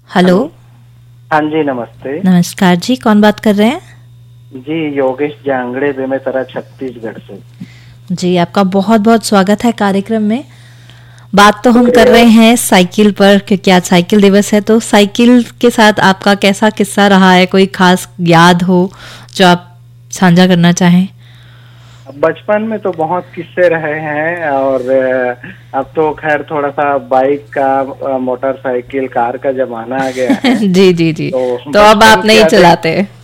Hello. हाँ जी, नमस्ते। नमस्कार जी, कौन बात कर रहे हैं? जी, योगेश जांगड़े बेमेतरा छत्तीसगढ़ से। जी, आपका बहुत बहुत स्वागत है कार्यक्रम में। बात तो हम कर शुक्रिया। रहे हैं साइकिल पर, क्योंकि आज साइकिल दिवस है। तो साइकिल के साथ आपका कैसा किस्सा रहा है? कोई खास याद हो जो आप साझा करना चाहें? बचपन में तो बहुत किस्से रहे हैं और अब तो खैर थोड़ा सा बाइक का, मोटरसाइकिल, कार का जमाना आ गया है। जी जी जी। तो तो अब बचपन आप की नहीं यादें, चलाते?